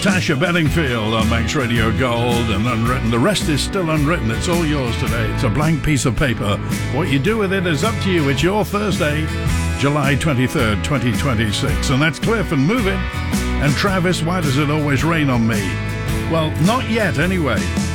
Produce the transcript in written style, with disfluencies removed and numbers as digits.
Tasha Bedingfield on Manx Radio Gold and Unwritten. The rest is still unwritten. It's all yours today. It's a blank piece of paper. What you do with it is up to you. It's your Thursday, July 23rd, 2026. And that's Cliff and Move It. And Travis, Why Does It Always Rain on Me? Well, not yet anyway.